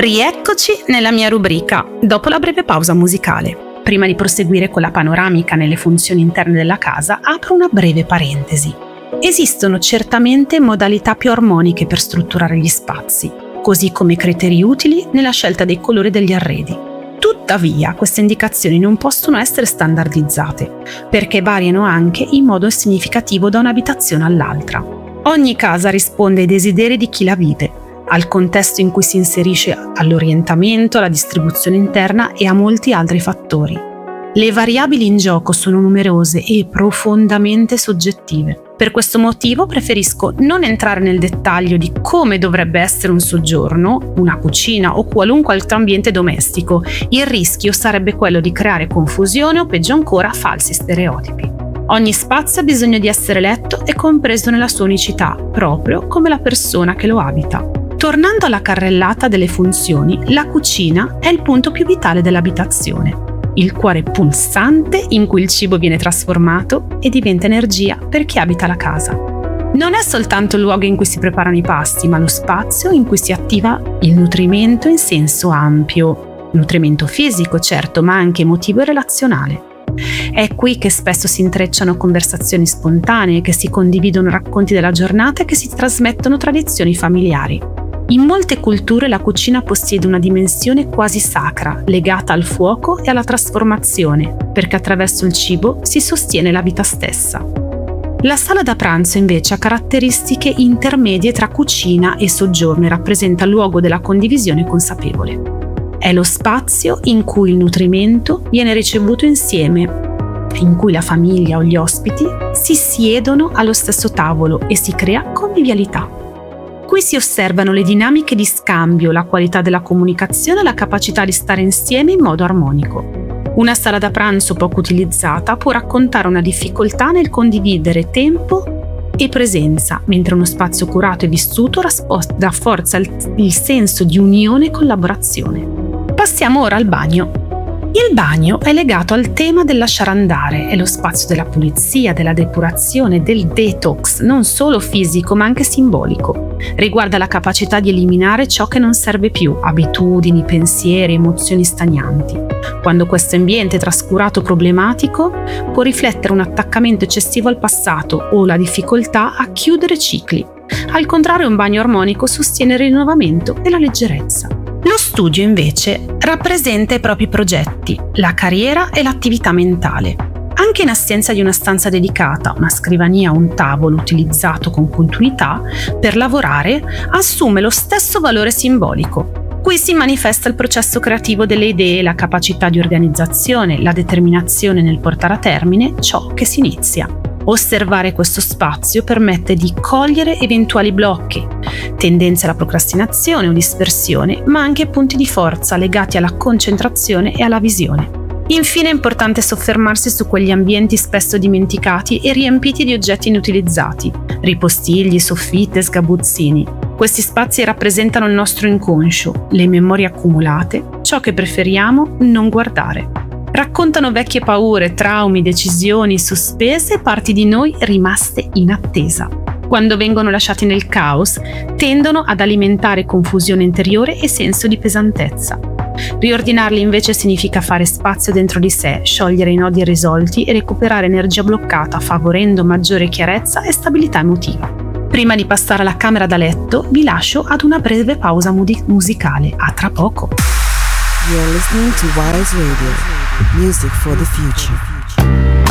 Rieccoci nella mia rubrica, dopo la breve pausa musicale. Prima di proseguire con la panoramica nelle funzioni interne della casa, apro una breve parentesi. Esistono certamente modalità più armoniche per strutturare gli spazi, così come criteri utili nella scelta dei colori degli arredi. Tuttavia, queste indicazioni non possono essere standardizzate, perché variano anche in modo significativo da un'abitazione all'altra. Ogni casa risponde ai desideri di chi la vive, al contesto in cui si inserisce, all'orientamento, alla distribuzione interna e a molti altri fattori. Le variabili in gioco sono numerose e profondamente soggettive. Per questo motivo preferisco non entrare nel dettaglio di come dovrebbe essere un soggiorno, una cucina o qualunque altro ambiente domestico. Il rischio sarebbe quello di creare confusione o peggio ancora falsi stereotipi. Ogni spazio ha bisogno di essere letto e compreso nella sua unicità, proprio come la persona che lo abita. Tornando alla carrellata delle funzioni, la cucina è il punto più vitale dell'abitazione, il cuore pulsante in cui il cibo viene trasformato e diventa energia per chi abita la casa. Non è soltanto il luogo in cui si preparano i pasti, ma lo spazio in cui si attiva il nutrimento in senso ampio, nutrimento fisico certo, ma anche emotivo e relazionale. È qui che spesso si intrecciano conversazioni spontanee, che si condividono racconti della giornata e che si trasmettono tradizioni familiari. In molte culture la cucina possiede una dimensione quasi sacra, legata al fuoco e alla trasformazione, perché attraverso il cibo si sostiene la vita stessa. La sala da pranzo invece ha caratteristiche intermedie tra cucina e soggiorno e rappresenta il luogo della condivisione consapevole. È lo spazio in cui il nutrimento viene ricevuto insieme, in cui la famiglia o gli ospiti si siedono allo stesso tavolo e si crea convivialità. Qui si osservano le dinamiche di scambio, la qualità della comunicazione e la capacità di stare insieme in modo armonico. Una sala da pranzo poco utilizzata può raccontare una difficoltà nel condividere tempo e presenza, mentre uno spazio curato e vissuto rafforza il senso di unione e collaborazione. Passiamo ora al bagno. Il bagno è legato al tema del lasciare andare, è lo spazio della pulizia, della depurazione, del detox, non solo fisico ma anche simbolico. Riguarda la capacità di eliminare ciò che non serve più, abitudini, pensieri, emozioni stagnanti. Quando questo ambiente è trascurato o problematico, può riflettere un attaccamento eccessivo al passato o la difficoltà a chiudere cicli. Al contrario, un bagno armonico sostiene il rinnovamento e la leggerezza. Lo studio invece rappresenta i propri progetti, la carriera e l'attività mentale. Anche in assenza di una stanza dedicata, una scrivania o un tavolo utilizzato con continuità per lavorare assume lo stesso valore simbolico. Qui si manifesta il processo creativo delle idee, la capacità di organizzazione, la determinazione nel portare a termine ciò che si inizia. Osservare questo spazio permette di cogliere eventuali blocchi, tendenze alla procrastinazione o dispersione, ma anche punti di forza legati alla concentrazione e alla visione. Infine è importante soffermarsi su quegli ambienti spesso dimenticati e riempiti di oggetti inutilizzati, ripostigli, soffitte, sgabuzzini. Questi spazi rappresentano il nostro inconscio, le memorie accumulate, ciò che preferiamo non guardare. Raccontano vecchie paure, traumi, decisioni sospese e parti di noi rimaste in attesa. Quando vengono lasciati nel caos, tendono ad alimentare confusione interiore e senso di pesantezza. Riordinarli invece significa fare spazio dentro di sé, sciogliere i nodi irrisolti e recuperare energia bloccata, favorendo maggiore chiarezza e stabilità emotiva. Prima di passare alla camera da letto, vi lascio ad una breve pausa musicale. A tra poco! You're listening to Wise Radio, music for the future.